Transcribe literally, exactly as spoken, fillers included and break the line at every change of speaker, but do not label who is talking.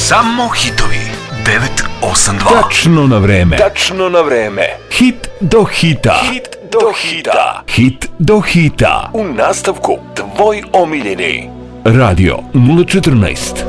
Samo hitovi. devet osam dva.
Tačno na vreme.
Tačno na vreme.
Hit do hita.
Hit do hita.
Hit do hita.
U nastavku tvoj omiljeni.
Radio nula četrnaest.